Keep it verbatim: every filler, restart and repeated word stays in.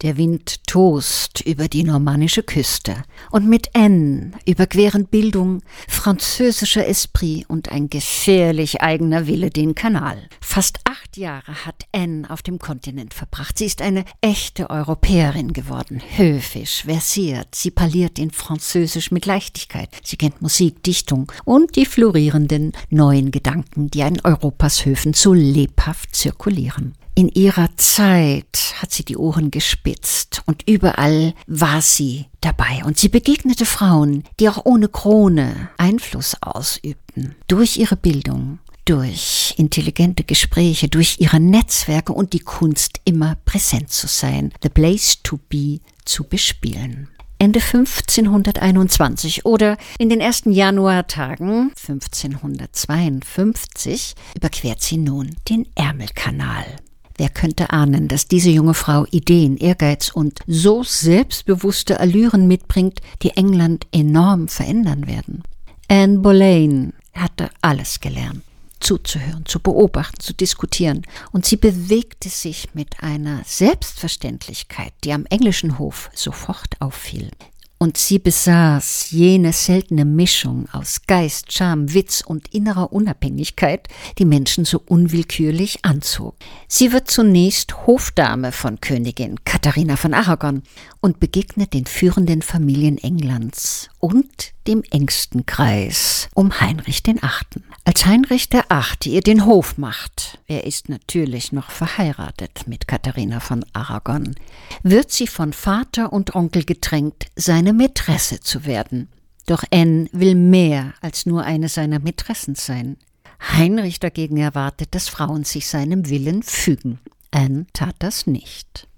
Der Wind tost über die normannische Küste und mit Anne überqueren Bildung, französischer Esprit und ein gefährlich eigener Wille den Kanal. Fast acht Jahre hat Anne auf dem Kontinent verbracht. Sie ist eine echte Europäerin geworden, höfisch, versiert. Sie parliert in Französisch mit Leichtigkeit. Sie kennt Musik, Dichtung und die florierenden neuen Gedanken, die an Europas Höfen so lebhaft zirkulieren. In ihrer Zeit hat sie die Ohren gespitzt und überall war sie dabei. Und sie begegnete Frauen, die auch ohne Krone Einfluss ausübten. Durch ihre Bildung, durch intelligente Gespräche, durch ihre Netzwerke und die Kunst, immer präsent zu sein, the place to be zu bespielen. Ende fünfzehnhunderteinundzwanzig oder in den ersten Januartagen fünfzehnhundertzweiundfünfzig überquert sie nun den Ärmelkanal. Wer könnte ahnen, dass diese junge Frau Ideen, Ehrgeiz und so selbstbewusste Allüren mitbringt, die England enorm verändern werden? Anne Boleyn hatte alles gelernt. Zuzuhören, zu beobachten, zu diskutieren. Und sie bewegte sich mit einer Selbstverständlichkeit, die am englischen Hof sofort auffiel. Und sie besaß jene seltene Mischung aus Geist, Charme, Witz und innerer Unabhängigkeit, die Menschen so unwillkürlich anzog. Sie wird zunächst Hofdame von Königin Katharina von Aragon und begegnet den führenden Familien Englands und dem engsten Kreis um Heinrich den Achten. Als Heinrich der Achte ihr den Hof macht, er ist natürlich noch verheiratet mit Katharina von Aragon, wird sie von Vater und Onkel gedrängt, seine Mätresse zu werden. Doch Anne will mehr als nur eine seiner Mätressen sein. Heinrich dagegen erwartet, dass Frauen sich seinem Willen fügen. Anne tat das nicht.